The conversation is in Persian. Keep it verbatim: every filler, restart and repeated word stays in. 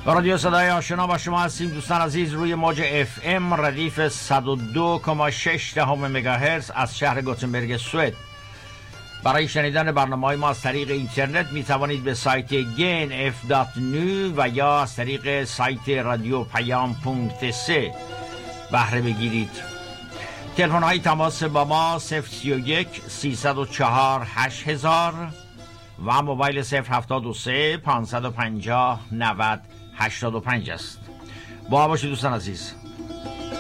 رادیو صدای آشنا با شما هستیم دوستان عزیز، روی موج اف ام ردیف صد و دو و شش دهم مگاهرتز از شهر گوتنبرگ سوئد. برای شنیدن برنامه‌های ما از طریق اینترنت می توانید به سایت گن اف دات نو و یا از طریق سایت رادیو پیام پونکت سه بهره بگیرید. تلفن های تماس با ما صفر سی و یک سیصد و چهار هشت هزار و موبایل صفر هفتاد و سه پانصد و پنجاه نود هشتاد و پنج است. با باشید دوستان عزیز.